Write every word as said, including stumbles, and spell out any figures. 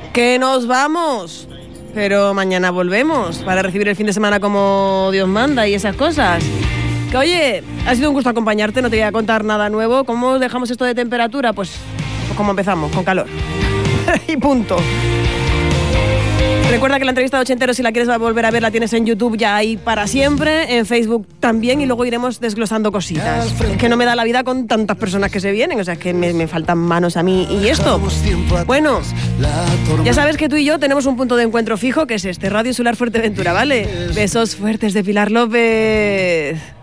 Que nos vamos, pero mañana volvemos para recibir el fin de semana como Dios manda y esas cosas. Que oye, ha sido un gusto acompañarte, no te voy a contar nada nuevo. ¿Cómo dejamos esto de temperatura? Pues, pues como empezamos, con calor. Y punto. Recuerda que la entrevista de Ochenteros, si la quieres volver a ver, la tienes en YouTube ya ahí para siempre, en Facebook también, y luego iremos desglosando cositas. Es que no me da la vida con tantas personas que se vienen, o sea, es que me, me faltan manos a mí y esto. Bueno, ya sabes que tú y yo tenemos un punto de encuentro fijo, que es este, Radio Insular Fuerteventura, ¿vale? Besos fuertes de Pilar López.